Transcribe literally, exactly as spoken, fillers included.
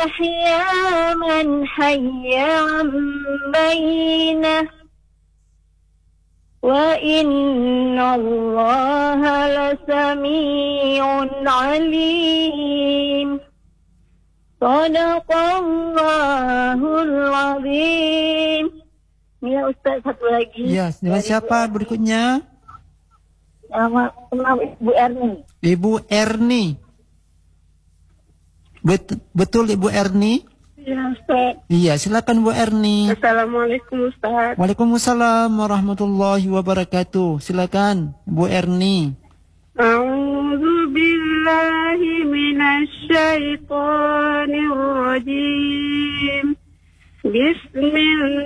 يحيى من حي عن بينه وإن الله لسميع عليم. Sadaqallahul azim. Ya Ustaz, satu lagi. Ya, dengan siapa berikutnya? Nama, nama Ibu Erni. Ibu Erni. Bet betul Ibu Erni? Ya Ustaz. Iya, silakan Bu Erni. Assalamualaikum Ustaz. Waalaikumsalam warahmatullahi wabarakatuh. Silakan Bu Erni. A'udzu billahi minasy syaithanir rajim. Bismillah